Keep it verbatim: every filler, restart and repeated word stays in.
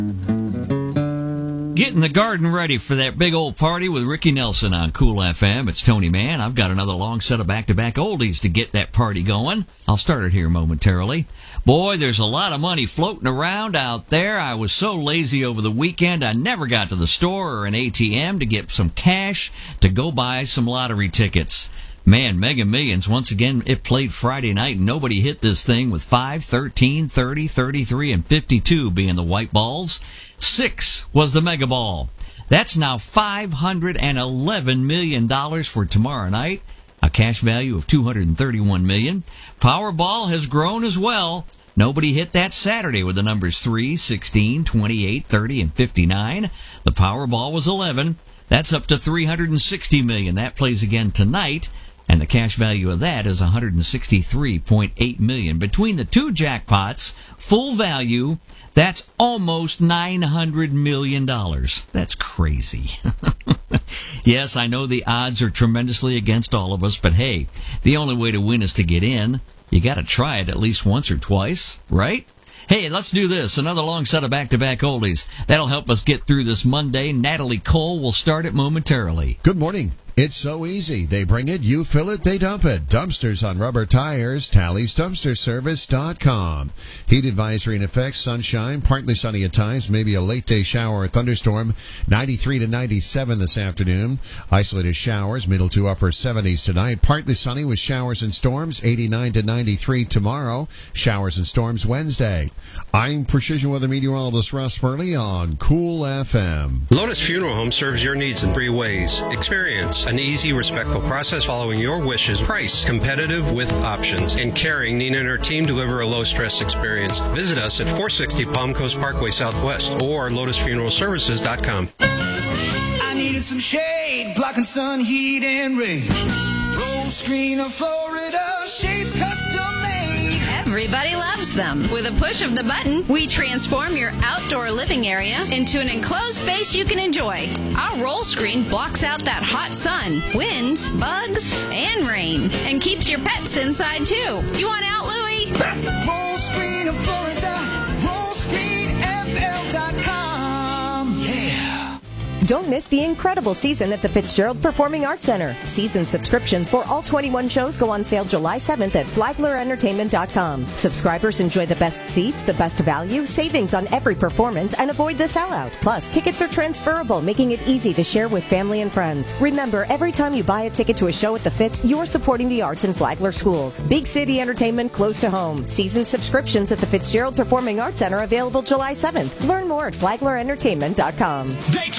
Getting the garden ready for that big old party with Ricky Nelson on Cool F M. It's Tony Mann. I've got another long set of back-to-back oldies to get that party going. I'll start it here momentarily. Boy, there's a lot of money floating around out there. I was so lazy over the weekend, I never got to the store or an A T M to get some cash to go buy some lottery tickets. Man, Mega Millions, once again, it played Friday night, and nobody hit this thing with five, thirteen, thirty, thirty-three, and fifty-two being the white balls. Six was the Mega Ball. That's now five hundred eleven million dollars for tomorrow night, a cash value of two hundred thirty-one million dollars. Powerball has grown as well. Nobody hit that Saturday with the numbers three, sixteen, twenty-eight, thirty, and fifty-nine. The Powerball was eleven. That's up to three hundred sixty million dollars. That plays again tonight. And the cash value of that is one hundred sixty-three point eight million dollars. Between the two jackpots, full value, that's almost nine hundred million dollars. That's crazy. Yes, I know the odds are tremendously against all of us, but hey, the only way to win is to get in. You got to try it at least once or twice, right? Hey, let's do this. Another long set of back-to-back oldies. That'll help us get through this Monday. Natalie Cole will start it momentarily. Good morning. It's so easy. They bring it, you fill it, they dump it. Dumpsters on rubber tires, Tally's Dumpster Service dot com. Heat advisory in effect, sunshine, partly sunny at times, maybe a late day shower or thunderstorm, ninety-three to ninety-seven this afternoon. Isolated showers, middle to upper seventies tonight. Partly sunny with showers and storms, eighty-nine to ninety-three tomorrow. Showers and storms Wednesday. I'm Precision Weather Meteorologist Russ Burley on Cool F M. Lotus Funeral Home serves your needs in three ways. Experience. An easy, respectful process following your wishes. Price. Competitive with options. And caring, Nina and her team deliver a low-stress experience. Visit us at four sixty Palm Coast Parkway Southwest or Lotus Funeral Services dot com. I needed some shade, blocking sun, heat, and rain. Roll screen of Florida, shades custom made. Everybody loves them. With a push of the button, we transform your outdoor living area into an enclosed space you can enjoy. Our roll screen blocks out that hot sun, wind, bugs, and rain, and keeps your pets inside too. You want out, Louie? Roll screen of Florida, roll screen F L dot com. Yeah. Don't miss the incredible season at the Fitzgerald Performing Arts Center. Season subscriptions for all twenty-one shows go on sale July seventh at flagler entertainment dot com. Subscribers enjoy the best seats, the best value, savings on every performance, and avoid the sellout. Plus, tickets are transferable, making it easy to share with family and friends. Remember, every time you buy a ticket to a show at the Fitz, you're supporting the arts in Flagler schools. Big city entertainment close to home. Season subscriptions at the Fitzgerald Performing Arts Center available July seventh. Learn more at flagler entertainment dot com.